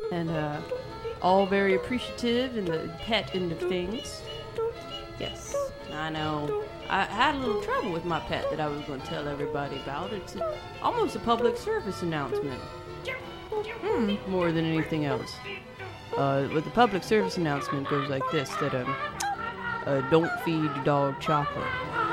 And all very appreciative in the pet end of things. Yes, I know. I had a little trouble with my pet that I was going to tell everybody about. It's almost a public service announcement. More than anything else. But the public service announcement goes like this, that don't feed your dog chocolate.